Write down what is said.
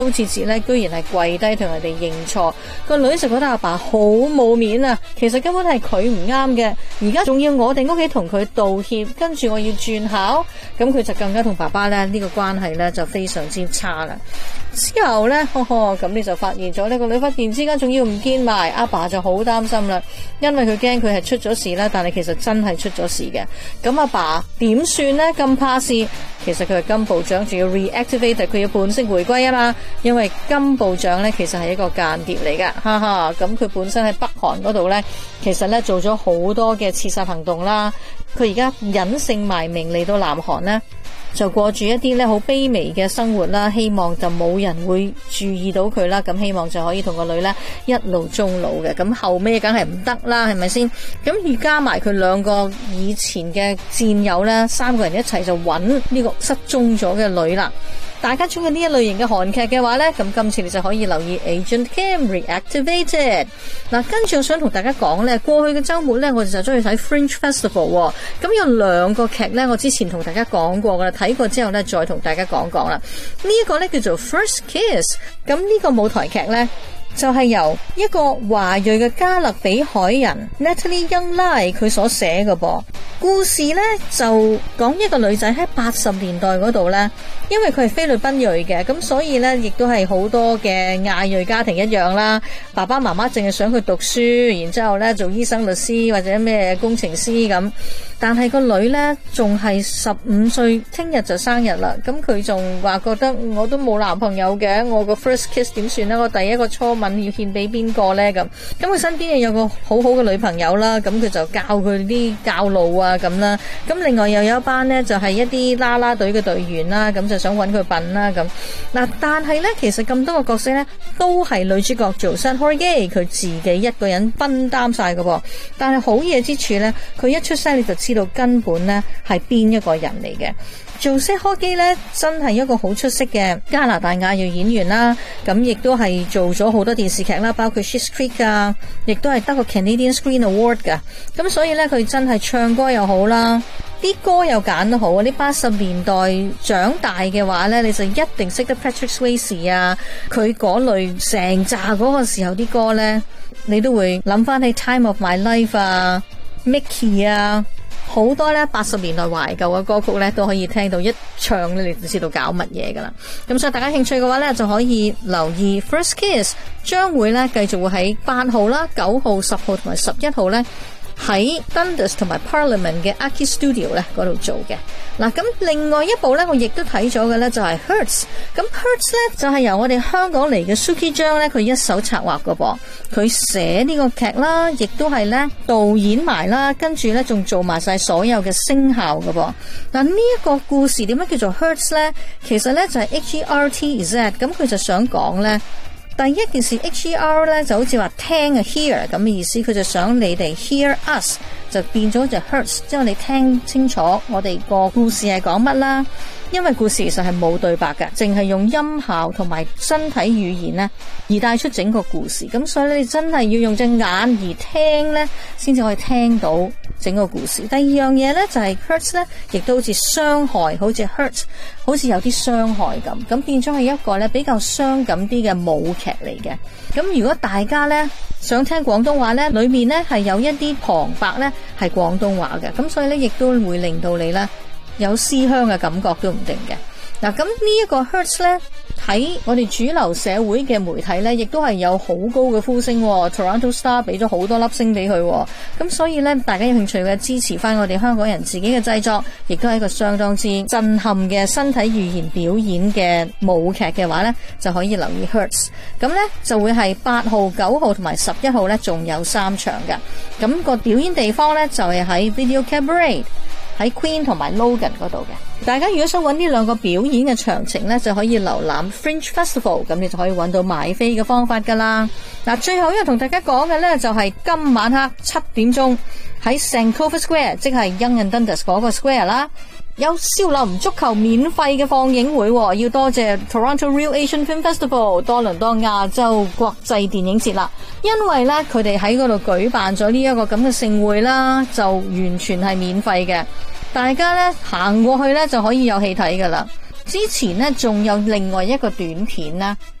高次次咧居然係跪低同人哋認錯，個女就覺得阿爸好冇面啊，其實根本係佢唔啱嘅，而家仲要我哋屋企同佢道歉，跟住我要轉校，咁佢就更加同爸爸咧呢個關係咧就非常之差啦。之後咧，咁你就發現咗呢個女忽然之間仲要唔見埋，阿爸就好擔心啦，因為佢驚佢係出咗事啦，但係其實真係出咗事嘅。咁阿爸點算呢？咁怕事，其實佢係金部長，仲要 reactivate 佢要本色回歸啊嘛，因為金部長呢其實係一個間諜嚟噶，哈哈。咁佢本身喺北韓嗰度呢，其實呢做咗好多嘅刺殺行動啦，佢而家隱姓埋名嚟到南韓呢，就過住一啲咧好卑微嘅生活啦，希望就冇人會注意到佢啦，咁希望就可以同個女咧一路終老嘅。咁後尾梗係唔得啦，係咪先？咁而加埋佢兩個以前嘅戰友咧，3個人一齊就揾呢個失蹤咗嘅女啦。大家中意呢一類型嘅韓劇嘅話呢，咁今次你就可以留意 Agent Kim Reactivated。嗱，跟住我想同大家講呢，過去嘅週末呢，我哋就中意睇 Fringe Festival。咁有2個劇呢，我之前同大家講過噶啦，睇過之後呢，再同大家講講啦。呢一個呢叫做 First Kiss。咁呢個舞台劇呢，就係由一個華裔嘅加勒比海人 Natalie Young Lai 佢所寫嘅噃。故事呢，就講一個女仔喺80年代嗰度呢，因為佢係菲律賓裔嘅，咁所以呢，亦都係好多嘅亞裔家庭一樣啦。爸爸媽媽淨係想佢讀書，然之後呢做醫生、律師或者咩工程師咁。但係個女呢，仲係15歲，聽日就生日啦。咁佢仲話覺得我都冇男朋友嘅，我個 first kiss 點算呢？我第一個初吻要獻俾邊個呢？咁佢身邊有個好好嘅女朋友啦，咁佢就教佢啲教路啊咁啦。咁另外又有一班呢，就係一啲啦啦隊嘅隊員啦，咁就想揾佢笨啦咁。嗱，但係呢，其實咁多個角色呢，都係女主角做Seo Hye-gi佢自己一個人分擔晒㗎噃。但係好嘢之處呢，佢一出聲你就知道根本呢係邊一個人嚟嘅。做Seo Hye-gi呢，真係一個好出色嘅加拿大亞裔演員啦，咁亦都係做咗好多電視劇啦，包括 Schitt's Creek 啊，亦都係得個 Canadian Screen Award 噶。咁所以呢，佢真係唱歌又好啦，啲歌又揀得好啊！啲80年代長大嘅話呢，你就一定識得 Patrick Swayze 啊，佢嗰類成扎嗰個時候啲歌呢，你都會諗翻起 Time of My Life 啊 ，Mickey 啊。好多咧80年代懷舊嘅歌曲咧都可以聽到，一唱咧你就知道搞乜嘢噶啦。咁所以大家興趣嘅話咧就可以留意 First Kiss 將會咧繼續會喺8號啦、9號、10號同埋11號咧喺 Dundas 同埋 Parliament 嘅 Aki Studio 咧嗰度做嘅。嗱，咁另外一部咧我亦都睇咗嘅咧就係 Hertz。咁 Hertz 咧就係由我哋香港嚟嘅 Suki 張咧佢一手策劃嘅噃，佢寫呢個劇啦，亦都係咧導演埋啦，跟住咧仲做埋晒所有嘅聲效嘅噃。嗱，呢一個故事點解叫做 Hertz 咧？其實咧就係 HERTZ， 咁佢就想講咧。第一件事 HER 咧就好似話聽啊 hear 咁嘅意思，佢就想你哋 hear us 就變咗就 hurts， 即係你聽清楚我哋個故事係講乜啦。因為故事其實係冇對白嘅，淨係用音效同埋身體語言咧而帶出整個故事。咁所以你真係要用隻眼而聽咧，先至可以聽到整個故事。第二樣嘢咧就係 hurts 咧，亦都好似傷害，好似 hurt， 好似有啲傷害咁。咁變咗係一個咧比較傷感啲嘅舞劇嚟嘅。咁如果大家咧想聽廣東話咧，裏面咧係有一啲旁白咧係廣東話嘅，咁所以咧亦都會令到你咧有思鄉嘅感覺都唔定嘅。嗱，咁呢一個 Hertz 咧喺我哋主流社會嘅媒體咧，亦都係有好高嘅呼聲，Toronto Star 俾咗好多粒星俾佢，咁所以咧大家有興趣嘅支持翻我哋香港人自己嘅製作，亦都係一個相當之震撼嘅身體語言表演嘅舞劇嘅話咧，就可以留意 Hertz。咁咧就會係8號、9號同埋11號咧，仲有3場嘅。咁個表演地方咧就係喺 Video Cabaret，喺 Queen 同埋 Logan 嗰度嘅。大家如果想揾呢兩個表演嘅詳情呢，就可以瀏覽 Fringe Festival， 咁你就可以揾到買飛嘅方法噶啦。嗱，最後一日同大家講嘅呢，就係今晚黑7點鐘喺 Sankofa Square， 即係 Yonge and Dundas 嗰個 Square 啦，有少林足球免費嘅放映會，要多謝 Toronto Real Asian Film Festival 多倫多亞洲國際電影節啦。因為呢，佢哋喺嗰度舉辦咗呢一個咁嘅盛會啦，就完全係免費嘅。大家咧行過去咧就可以有戲睇噶啦。 之前呢，仲有另外一個短片啦。